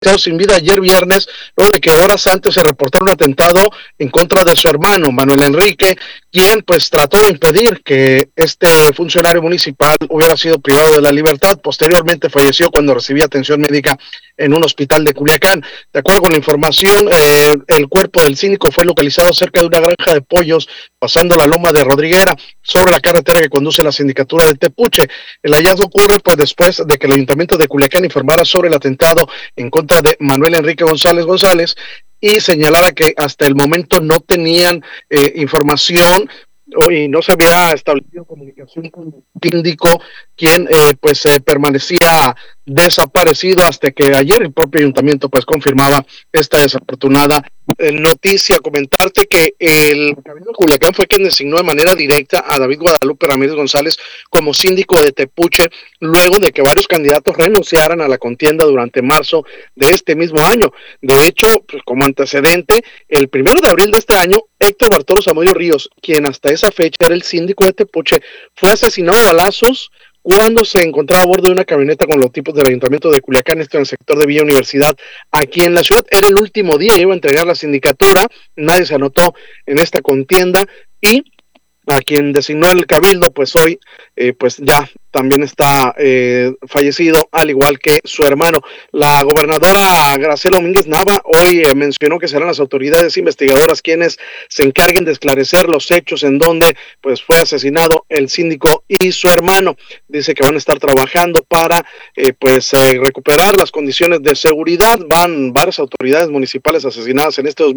sin vida ayer viernes, luego de que horas antes se reportara un atentado en contra de su hermano, Manuel Enrique, quien pues trató de impedir que este funcionario municipal hubiera sido privado de la libertad. Posteriormente falleció cuando recibía atención médica en un hospital de Culiacán. De acuerdo con la información, el cuerpo del síndico fue localizado cerca de una granja de pollos, pasando la loma de Rodriguera, sobre la carretera que conduce a la sindicatura de Tepuche. El hallazgo ocurre pues después de que el ayuntamiento de Culiacán informara sobre el atentado en contra de Manuel Enrique González y señalara que hasta el momento no tenían información y no se había establecido comunicación con el síndico, quien permanecía desaparecido hasta que ayer el propio ayuntamiento pues confirmaba esta desafortunada noticia. Comentarte que el Cabildo de Culiacán fue quien designó de manera directa a David Guadalupe Ramírez González como síndico de Tepuche, luego de que varios candidatos renunciaran a la contienda durante marzo de este mismo año. De hecho, pues como antecedente, el 1 de abril de este año, Héctor Bartolo Zamudio Ríos, quien hasta esa fecha era el síndico de Tepuche, fue asesinado a balazos cuando se encontraba a bordo de una camioneta con los tipos del ayuntamiento de Culiacán, esto en el sector de Villa Universidad, aquí en la ciudad. Era el último día, iba a entregar la sindicatura, nadie se anotó en esta contienda y a quien designó el Cabildo, pues hoy, pues ya también está fallecido, al igual que su hermano. La gobernadora Graciela Domínguez Nava hoy mencionó que serán las autoridades investigadoras quienes se encarguen de esclarecer los hechos en donde pues fue asesinado el síndico y su hermano. Dice que van a estar trabajando para recuperar las condiciones de seguridad. Van varias autoridades municipales asesinadas en este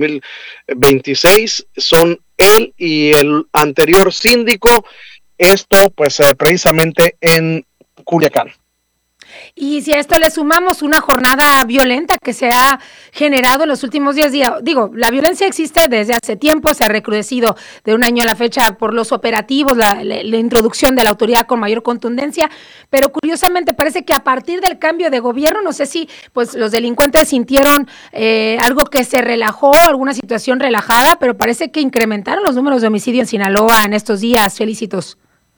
2026, son él y el anterior síndico, esto pues precisamente en Culiacán. Y si a esto le sumamos una jornada violenta que se ha generado en los últimos 10 días, la violencia existe desde hace tiempo, se ha recrudecido de un año a la fecha por los operativos, la introducción de la autoridad con mayor contundencia, pero curiosamente parece que a partir del cambio de gobierno, no sé si pues los delincuentes sintieron algo que se relajó, alguna situación relajada, pero parece que incrementaron los números de homicidio en Sinaloa en estos días. Felicitos.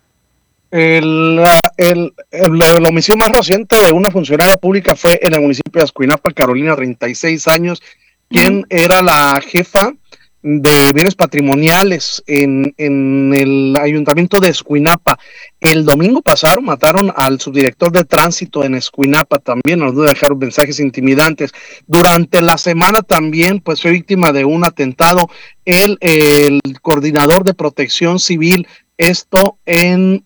El homicidio más reciente de una funcionaria pública fue en el municipio de Escuinapa, Carolina, 36 años, quien era la jefa de bienes patrimoniales en el ayuntamiento de Escuinapa. El domingo pasado mataron al subdirector de tránsito en Escuinapa también, nos dejaron mensajes intimidantes. Durante la semana también pues fue víctima de un atentado el coordinador de protección civil, esto en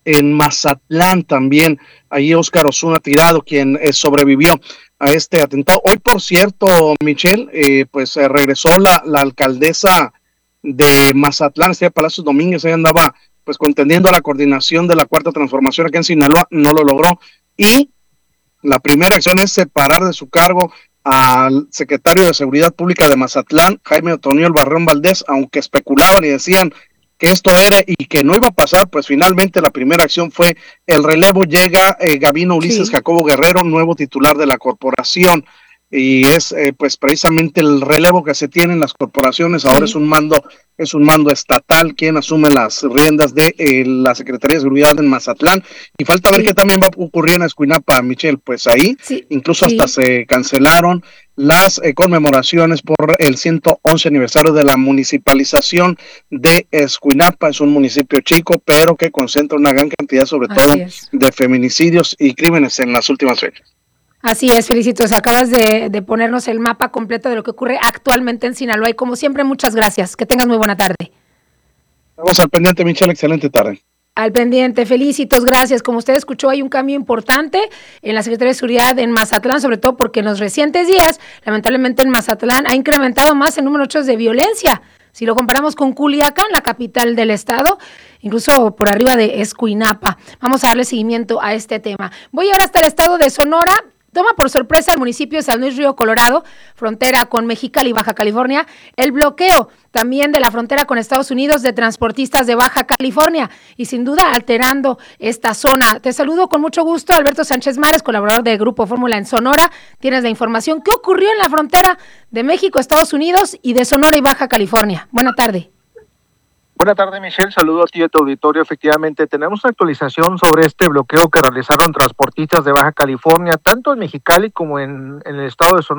Mazatlán también, ahí Óscar Osuna Tirado, quien sobrevivió a este atentado. Hoy, por cierto, Michelle, regresó la alcaldesa de Mazatlán, Estrella Palacios Domínguez. Ella andaba pues contendiendo a la coordinación de la Cuarta Transformación aquí en Sinaloa, no lo logró, y la primera acción es separar de su cargo al secretario de Seguridad Pública de Mazatlán, Jaime Otoniel Barrón Valdés, aunque especulaban y decían que esto era y que no iba a pasar, pues finalmente la primera acción fue el relevo. Llega Gabino Ulises Jacobo Guerrero, nuevo titular de la corporación, y es pues precisamente el relevo que se tiene en las corporaciones. Ahora es un mando estatal quien asume las riendas de la Secretaría de Seguridad en Mazatlán, y falta ver qué también va a ocurrir en Escuinapa, Michelle. Pues ahí incluso hasta se cancelaron las conmemoraciones por el 111 aniversario de la municipalización de Escuinapa. Es un municipio chico, pero que concentra una gran cantidad, sobre todo, de feminicidios y crímenes en las últimas fechas. Así es, Felicitos, acabas de ponernos el mapa completo de lo que ocurre actualmente en Sinaloa, y como siempre, muchas gracias. Que tengas muy buena tarde. Vamos al pendiente, Michelle, excelente tarde. Al pendiente, Felicitos, gracias. Como usted escuchó, hay un cambio importante en la Secretaría de Seguridad en Mazatlán, sobre todo porque en los recientes días, lamentablemente en Mazatlán, ha incrementado más el número de hechos de violencia. Si lo comparamos con Culiacán, la capital del estado, incluso por arriba de Escuinapa. Vamos a darle seguimiento a este tema. Voy ahora hasta el estado de Sonora. Toma por sorpresa al municipio de San Luis Río Colorado, frontera con Mexicali y Baja California, el bloqueo también de la frontera con Estados Unidos de transportistas de Baja California, y sin duda alterando esta zona. Te saludo con mucho gusto, Alberto Sánchez Mares, colaborador del Grupo Fórmula en Sonora. Tienes la información. ¿Qué ocurrió en la frontera de México, Estados Unidos y de Sonora y Baja California? Buena tarde. Buenas tardes, Michelle. Saludo a ti y a tu auditorio. Efectivamente, tenemos una actualización sobre este bloqueo que realizaron transportistas de Baja California, tanto en Mexicali como en el estado de Sonora.